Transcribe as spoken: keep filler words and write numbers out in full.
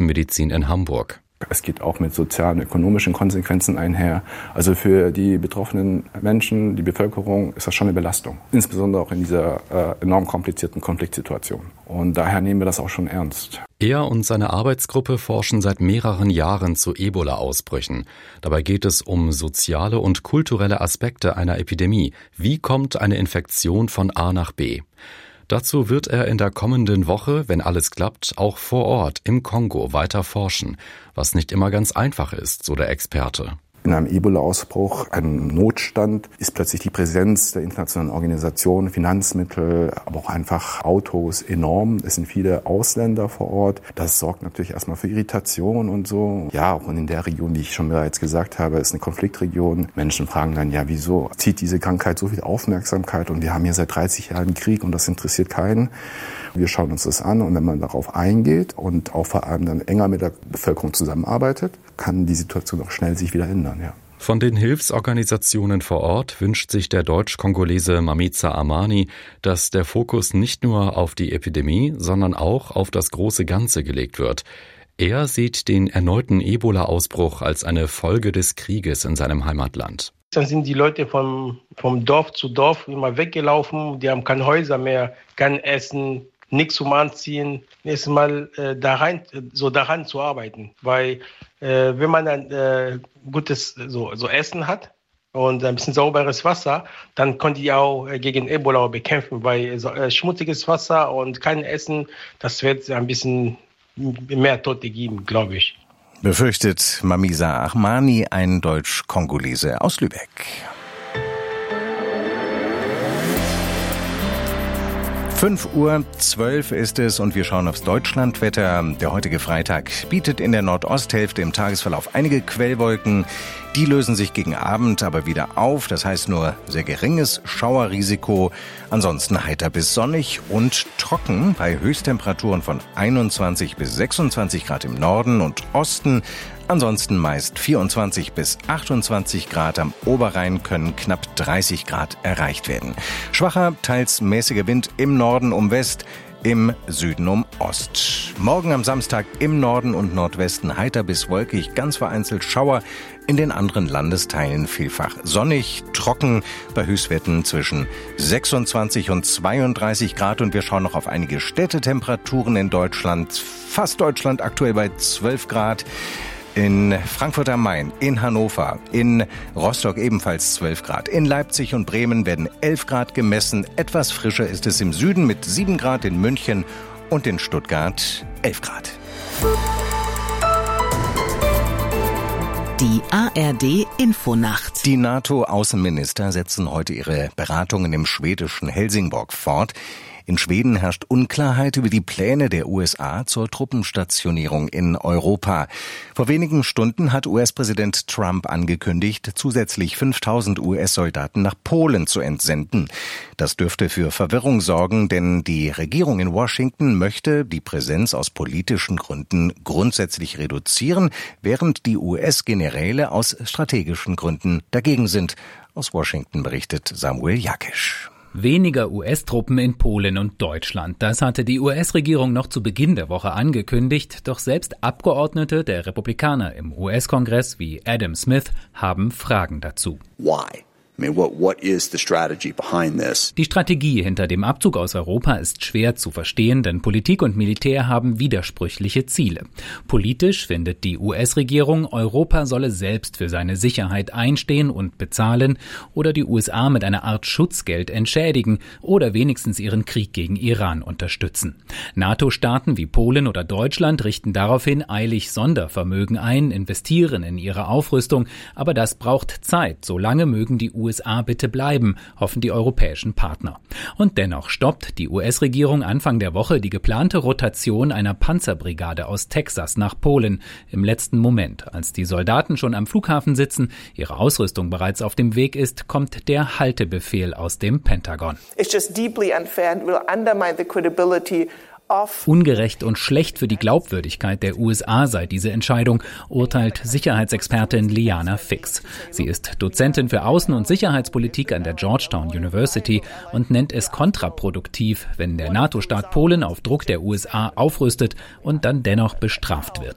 Universitätsmedizin in Hamburg. Es geht auch mit sozialen, ökonomischen Konsequenzen einher. Also für die betroffenen Menschen, die Bevölkerung, ist das schon eine Belastung. Insbesondere auch in dieser äh, enorm komplizierten Konfliktsituation. Und daher nehmen wir das auch schon ernst. Er und seine Arbeitsgruppe forschen seit mehreren Jahren zu Ebola-Ausbrüchen. Dabei geht es um soziale und kulturelle Aspekte einer Epidemie. Wie kommt eine Infektion von A nach B? Dazu wird er in der kommenden Woche, wenn alles klappt, auch vor Ort im Kongo weiter forschen, was nicht immer ganz einfach ist, so der Experte. In einem Ebola-Ausbruch, einem Notstand, ist plötzlich die Präsenz der internationalen Organisationen, Finanzmittel, aber auch einfach Autos enorm. Es sind viele Ausländer vor Ort. Das sorgt natürlich erstmal für Irritation und so. Ja, und in der Region, wie ich schon bereits gesagt habe, ist eine Konfliktregion. Menschen fragen dann, ja, wieso zieht diese Krankheit so viel Aufmerksamkeit? Und wir haben hier seit dreißig Jahren Krieg und das interessiert keinen. Wir schauen uns das an und wenn man darauf eingeht und auch vor allem dann enger mit der Bevölkerung zusammenarbeitet, kann die Situation auch schnell sich wieder ändern, ja. Von den Hilfsorganisationen vor Ort wünscht sich der Deutsch-Kongolese Mamitsa Amani, dass der Fokus nicht nur auf die Epidemie, sondern auch auf das große Ganze gelegt wird. Er sieht den erneuten Ebola-Ausbruch als eine Folge des Krieges in seinem Heimatland. Dann sind die Leute vom, vom Dorf zu Dorf immer weggelaufen. Die haben keine Häuser mehr, kein Essen, nichts zum Anziehen. Nächstes Mal äh, da rein, so daran zu arbeiten. Weil äh, wenn man ein äh, gutes so, so Essen hat und ein bisschen sauberes Wasser, dann können die auch äh, gegen Ebola bekämpfen. Weil äh, schmutziges Wasser und kein Essen, das wird ein bisschen mehr Tote geben, glaube ich. Befürchtet Mamitsa Amani, ein Deutsch-Kongolese aus Lübeck. fünf Uhr zwölf ist es und wir schauen aufs Deutschlandwetter. Der heutige Freitag bietet in der Nordosthälfte im Tagesverlauf einige Quellwolken. Die lösen sich gegen Abend aber wieder auf. Das heißt nur sehr geringes Schauerrisiko. Ansonsten heiter bis sonnig und trocken bei Höchsttemperaturen von einundzwanzig bis sechsundzwanzig Grad im Norden und Osten. Ansonsten meist vierundzwanzig bis achtundzwanzig Grad. Am Oberrhein können knapp dreißig Grad erreicht werden. Schwacher, teils mäßiger Wind im Norden um West, im Süden um Ost. Morgen am Samstag im Norden und Nordwesten heiter bis wolkig, ganz vereinzelt Schauer. In den anderen Landesteilen vielfach sonnig, trocken, bei Höchstwerten zwischen sechsundzwanzig und zweiunddreißig Grad. Und wir schauen noch auf einige Städtetemperaturen in Deutschland. Fast Deutschland aktuell bei zwölf Grad. In Frankfurt am Main, in Hannover, in Rostock ebenfalls zwölf Grad. In Leipzig und Bremen werden elf Grad gemessen. Etwas frischer ist es im Süden mit sieben Grad in München und in Stuttgart elf Grad. Die A R D-Infonacht. Die NATO-Außenminister setzen heute ihre Beratungen im schwedischen Helsingborg fort. In Schweden herrscht Unklarheit über die Pläne der U S A zur Truppenstationierung in Europa. Vor wenigen Stunden hat U S-Präsident Trump angekündigt, zusätzlich fünftausend U S-Soldaten nach Polen zu entsenden. Das dürfte für Verwirrung sorgen, denn die Regierung in Washington möchte die Präsenz aus politischen Gründen grundsätzlich reduzieren, während die U S-Generäle aus strategischen Gründen dagegen sind. Aus Washington berichtet Samuel Jakisch. Weniger U S-Truppen in Polen und Deutschland. Das hatte die U S-Regierung noch zu Beginn der Woche angekündigt. Doch selbst Abgeordnete der Republikaner im U S-Kongress wie Adam Smith haben Fragen dazu. Why? I mean, what, what is the strategy behind this? Die Strategie hinter dem Abzug aus Europa ist schwer zu verstehen, denn Politik und Militär haben widersprüchliche Ziele. Politisch findet die U S-Regierung, Europa solle selbst für seine Sicherheit einstehen und bezahlen oder die U S A mit einer Art Schutzgeld entschädigen oder wenigstens ihren Krieg gegen Iran unterstützen. NATO-Staaten wie Polen oder Deutschland richten daraufhin eilig Sondervermögen ein, investieren in ihre Aufrüstung, aber das braucht Zeit. Solange mögen die U S A bitte bleiben, hoffen die europäischen Partner. Und dennoch stoppt die U S-Regierung Anfang der Woche die geplante Rotation einer Panzerbrigade aus Texas nach Polen. Im letzten Moment, als die Soldaten schon am Flughafen sitzen, ihre Ausrüstung bereits auf dem Weg ist, kommt der Haltebefehl aus dem Pentagon. It's just deeply unfair and will undermine the credibility. Ungerecht und schlecht für die Glaubwürdigkeit der U S A sei diese Entscheidung, urteilt Sicherheitsexpertin Liana Fix. Sie ist Dozentin für Außen- und Sicherheitspolitik an der Georgetown University und nennt es kontraproduktiv, wenn der NATO-Staat Polen auf Druck der U S A aufrüstet und dann dennoch bestraft wird.